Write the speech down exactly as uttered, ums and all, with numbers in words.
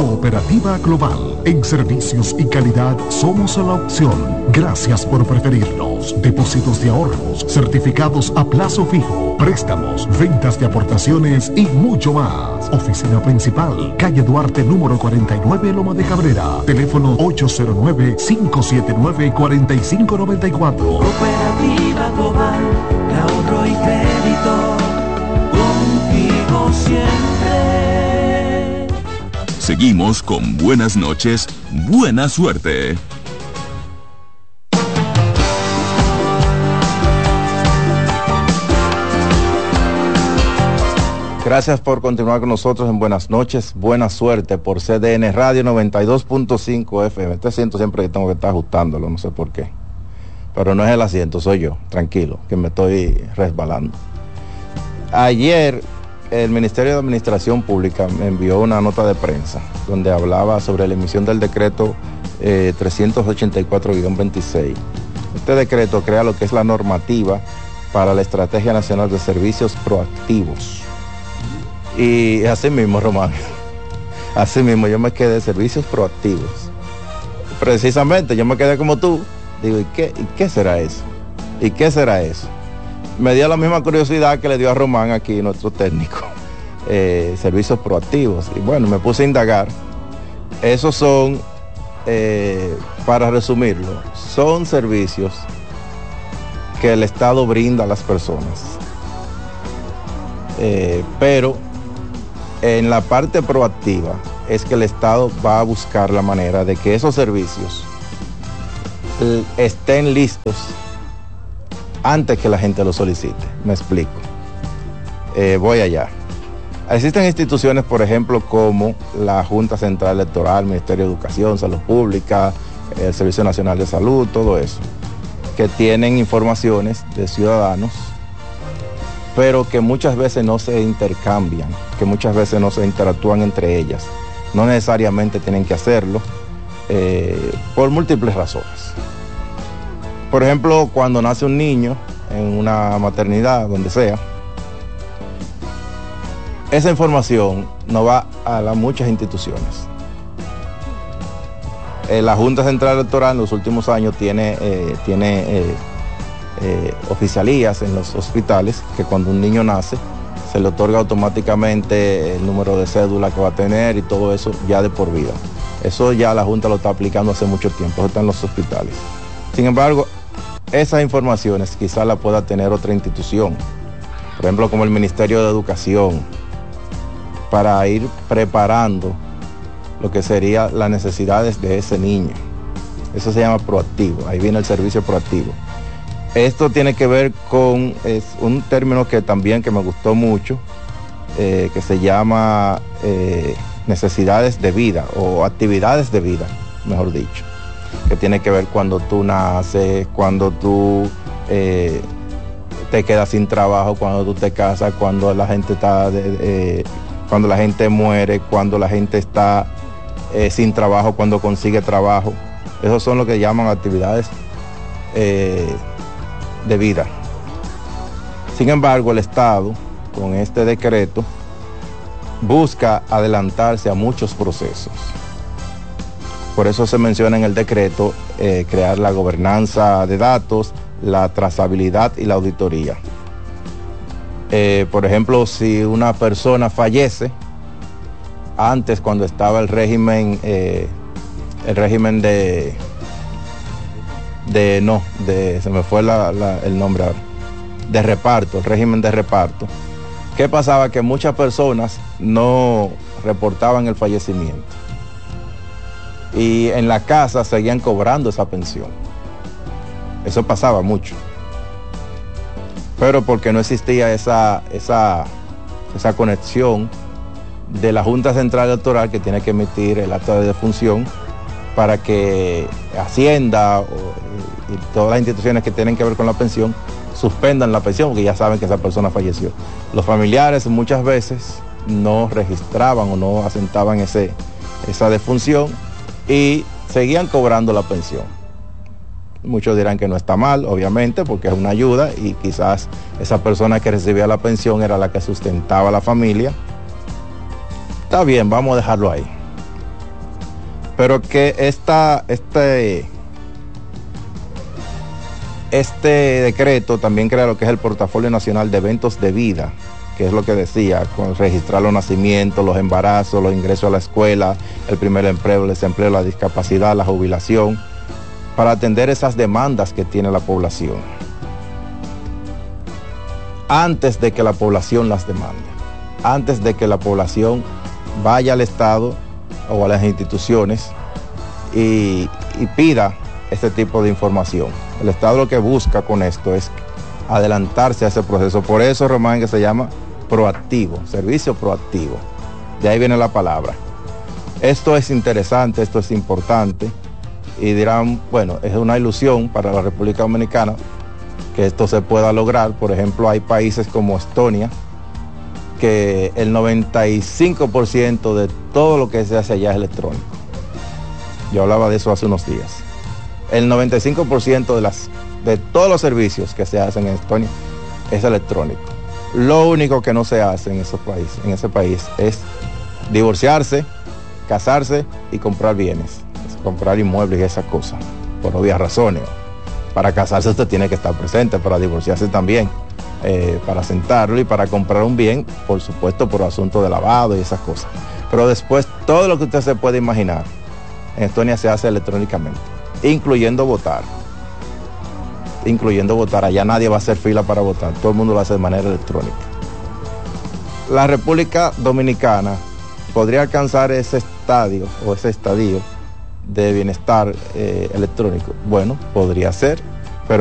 Cooperativa Global. En servicios y calidad somos la opción. Gracias por preferirnos. Depósitos de ahorros, certificados a plazo fijo, préstamos, ventas de aportaciones y mucho más. Oficina principal, calle Duarte número cuarenta y nueve, Loma de Cabrera. Teléfono ocho cero nueve, cinco siete nueve, cuatro cinco nueve cuatro. Cooperativa Global, de ahorro y crédito, contigo siempre. Seguimos con Buenas noches, buena suerte. Gracias por continuar con nosotros en Buenas noches, buena suerte por C D N Radio noventa y dos punto cinco F M. Este asiento siempre que tengo que estar ajustándolo, no sé por qué. Pero no es el asiento, soy yo, tranquilo, que me estoy resbalando. Ayer el Ministerio de Administración Pública me envió una nota de prensa donde hablaba sobre la emisión del decreto eh, trescientos ochenta y cuatro guión veintiséis. Este decreto crea lo que es la normativa para la Estrategia Nacional de Servicios Proactivos. Y así mismo, Román, así mismo yo me quedé, servicios proactivos. Precisamente, yo me quedé como tú. Digo, ¿y qué, ¿y qué será eso? ¿Y qué será eso? Me dio la misma curiosidad que le dio a Román aquí, nuestro técnico. Eh, servicios proactivos. Y bueno, me puse a indagar. Esos son, eh, para resumirlo, son servicios que el Estado brinda a las personas. Eh, pero en la parte proactiva es que el Estado va a buscar la manera de que esos servicios eh, estén listos antes que la gente lo solicite. Me explico. Eh, voy allá. Existen instituciones, por ejemplo, como la Junta Central Electoral, Ministerio de Educación, Salud Pública, el Servicio Nacional de Salud, todo eso, que tienen informaciones de ciudadanos, pero que muchas veces no se intercambian, que muchas veces no se interactúan entre ellas. No necesariamente tienen que hacerlo, eh, por múltiples razones. Por ejemplo, cuando nace un niño en una maternidad, donde sea, esa información no va a las muchas instituciones. Eh, la Junta Central Electoral en los últimos años tiene, eh, tiene eh, Eh, oficialías en los hospitales, que cuando un niño nace se le otorga automáticamente el número de cédula que va a tener y todo eso ya de por vida. Eso ya la Junta lo está aplicando hace mucho tiempo, eso está en los hospitales. Sin embargo, esas informaciones quizás la pueda tener otra institución, por ejemplo como el Ministerio de Educación, para ir preparando lo que serían las necesidades de ese niño. Eso se llama proactivo, ahí viene el servicio proactivo. Esto tiene que ver con es un término que también que me gustó mucho, eh, que se llama eh, necesidades de vida o actividades de vida, mejor dicho, que tiene que ver cuando tú naces, cuando tú eh, te quedas sin trabajo, cuando tú te casas, cuando la gente está, de, eh, cuando la gente muere, cuando la gente está eh, sin trabajo, cuando consigue trabajo. Esos son lo que llaman actividades eh, de vida. Sin embargo, el Estado, con este decreto, busca adelantarse a muchos procesos. Por eso se menciona en el decreto eh, crear la gobernanza de datos, la trazabilidad y la auditoría. Eh, por ejemplo, si una persona fallece, antes cuando estaba el régimen, eh, el régimen de de no, de, se me fue la, la, el nombre ahora, de reparto, el régimen de reparto. ¿Qué pasaba? Que muchas personas no reportaban el fallecimiento y en la casa seguían cobrando esa pensión. Eso pasaba mucho, pero porque no existía esa, esa, esa conexión de la Junta Central Electoral, que tiene que emitir el acta de defunción para que Hacienda o, y, y todas las instituciones que tienen que ver con la pensión suspendan la pensión, porque ya saben que esa persona falleció. Los familiares muchas veces no registraban o no asentaban ese, esa defunción y seguían cobrando la pensión. Muchos dirán que no está mal, obviamente, porque es una ayuda y quizás esa persona que recibía la pensión era la que sustentaba a la familia. Está bien, vamos a dejarlo ahí. pero que esta, este, este decreto también crea lo que es el Portafolio Nacional de Eventos de Vida, que es lo que decía, con registrar los nacimientos, los embarazos, los ingresos a la escuela, el primer empleo, el desempleo, la discapacidad, la jubilación, para atender esas demandas que tiene la población, antes de que la población las demande, antes de que la población vaya al Estado o a las instituciones y, y pida este tipo de información. El Estado lo que busca con esto es adelantarse a ese proceso. Por eso, Román, que se llama proactivo, servicio proactivo. De ahí viene la palabra. Esto es interesante, esto es importante, y dirán, bueno, es una ilusión para la República Dominicana que esto se pueda lograr. Por ejemplo, hay países como Estonia, que el noventa y cinco por ciento de todo lo que se hace allá es electrónico. Yo hablaba de eso hace unos días. El noventa y cinco por ciento de, las, de todos los servicios que se hacen en Estonia es electrónico. Lo único que no se hace en ese país, en ese país es divorciarse, casarse y comprar bienes, comprar inmuebles y esas cosas, por obvias razones. Para casarse usted tiene que estar presente, para divorciarse también. Eh, para sentarlo y para comprar un bien, por supuesto, por asunto de lavado y esas cosas. Pero después, todo lo que usted se puede imaginar, en Estonia se hace electrónicamente, incluyendo votar. Incluyendo votar. Allá nadie va a hacer fila para votar, todo el mundo lo hace de manera electrónica. La República Dominicana podría alcanzar ese estadio o ese estadio de bienestar eh, electrónico. Bueno, podría ser.